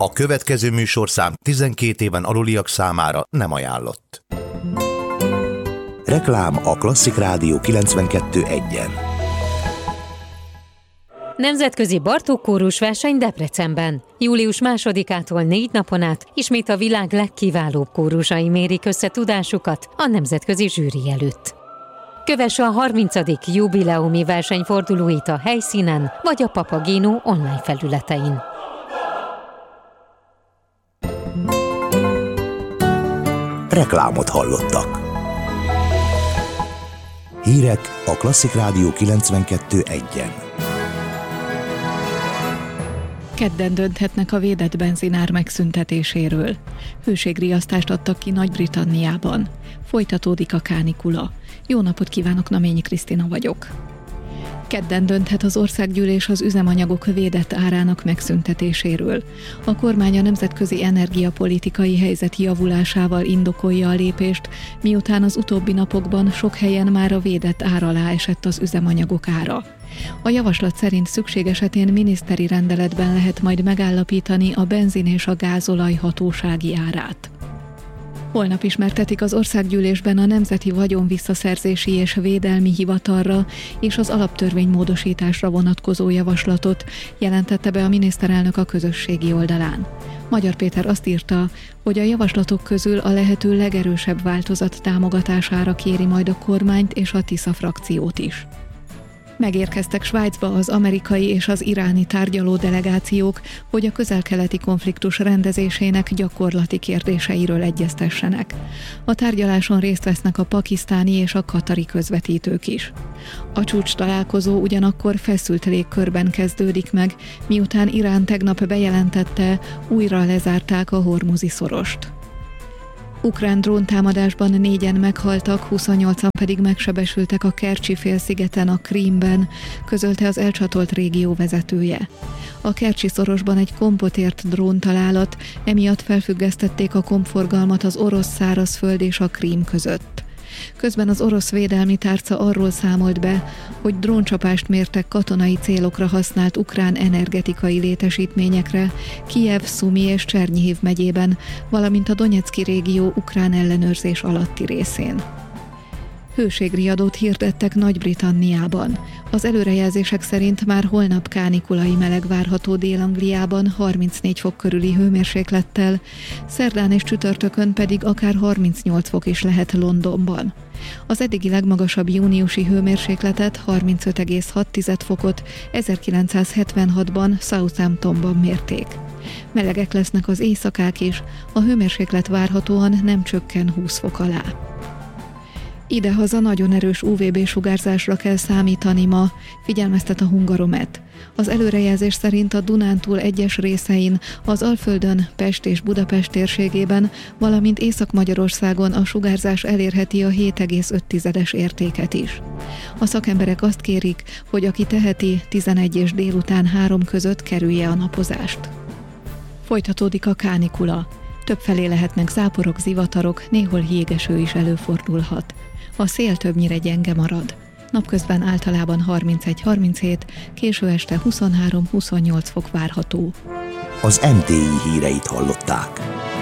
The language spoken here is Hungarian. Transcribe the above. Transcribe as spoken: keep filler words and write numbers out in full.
A következő műsorszám tizenkét éven aluliak számára nem ajánlott. Reklám a Klasszik Rádió kilencvenkettő egyen. Nemzetközi Bartók kórus verseny Debrecenben. július másodikától négy napon át ismét a világ legkiválóbb kórusai mérik össze tudásukat a nemzetközi zsűri előtt. Kövesse a harmincadik jubileumi versenyfordulóit a helyszínen vagy a Papageno online felületein. Reklámot hallottak. Hírek a Klasszik Rádió kilencvenkettő egyen. Kedden dönthetnek a védett benzinár megszüntetéséről. Hőségriasztást adtak ki Nagy-Britanniában. Folytatódik a kánikula. Jó napot kívánok, Naményi Krisztina vagyok. Kedden dönthet az országgyűlés az üzemanyagok védett árának megszüntetéséről. A kormány a nemzetközi energiapolitikai helyzet javulásával indokolja a lépést, miután az utóbbi napokban sok helyen már a védett ár alá esett az üzemanyagok ára. A javaslat szerint szükség esetén miniszteri rendeletben lehet majd megállapítani a benzin és a gázolaj hatósági árát. Holnap ismertetik az országgyűlésben a Nemzeti Vagyonvisszaszerzési és Védelmi Hivatalra és az alaptörvény módosításra vonatkozó javaslatot, jelentette be a miniszterelnök a közösségi oldalán. Magyar Péter azt írta, hogy a javaslatok közül a lehető legerősebb változat támogatására kéri majd a kormányt és a Tisza frakciót is. Megérkeztek Svájcba az amerikai és az iráni tárgyaló delegációk, hogy a közel-keleti konfliktus rendezésének gyakorlati kérdéseiről egyeztessenek. A tárgyaláson részt vesznek a pakisztáni és a katari közvetítők is. A csúcs találkozó ugyanakkor feszült légkörben kezdődik meg, miután Irán tegnap bejelentette, újra lezárták a Hormuzi szorost. Ukrán dróntámadásban négyen meghaltak, huszonnyolcan pedig megsebesültek a Kercsi félszigeten, a Krímben, közölte az elcsatolt régió vezetője. A Kercsi szorosban egy kompotért dróntalálat, emiatt felfüggesztették a kompforgalmat az orosz szárazföld és a Krím között. Közben az orosz védelmi tárca arról számolt be, hogy dróncsapást mértek katonai célokra használt ukrán energetikai létesítményekre Kijev, Szumi és Csernyihiv megyében, valamint a Donecki régió ukrán ellenőrzés alatti részén. Hőségriadót hirdettek Nagy-Britanniában. Az előrejelzések szerint már holnap kánikulai meleg várható Dél-Angliában harmincnégy fok körüli hőmérséklettel, szerdán és csütörtökön pedig akár harmincnyolc fok is lehet Londonban. Az eddigi legmagasabb júniusi hőmérsékletet, harmincöt egész hat fokot ezerkilencszázhetvenhatban Southamptonban mérték. Melegek lesznek az éjszakák is, a hőmérséklet várhatóan nem csökken húsz fok alá. Idehaza nagyon erős ú vé bé-sugárzásra kell számítani ma, figyelmeztet a Hungaromet. Az előrejelzés szerint a Dunántúl egyes részein, az Alföldön, Pest és Budapest térségében, valamint Észak-Magyarországon a sugárzás elérheti a hét egész öt értéket is. A szakemberek azt kérik, hogy aki teheti, tizenegy és délután három között kerülje a napozást. Folytatódik a kánikula. Többfelé lehetnek záporok, zivatarok, néhol jégeső is előfordulhat. A szél többnyire gyenge marad. Napközben általában harmincegy harminchét, késő este huszonhárom huszonnyolc fok várható. Az em té i híreit hallották.